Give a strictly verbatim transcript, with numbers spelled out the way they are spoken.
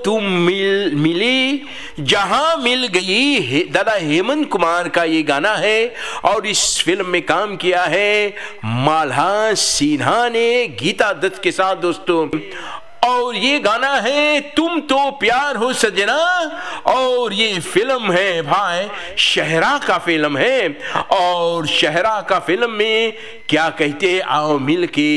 तुम मिल मिली जहां मिल गई है। दादा हेमंत कुमार का ये गाना है और इस फिल्म में काम किया है माल्हा सिन्हा ने गीता दत्त के साथ दोस्तों। और ये गाना है तुम तो प्यार हो सजना, और ये फिल्म है भाई शहरा का फिल्म है। और शहरा का फिल्म में क्या कहते हैं, आओ मिल के